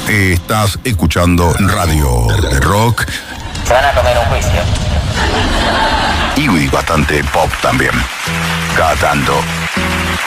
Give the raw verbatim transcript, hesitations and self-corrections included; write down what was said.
Eh, estás escuchando Radio de Rock. Se van a comer un juicio. Y bastante pop también. Cada tanto.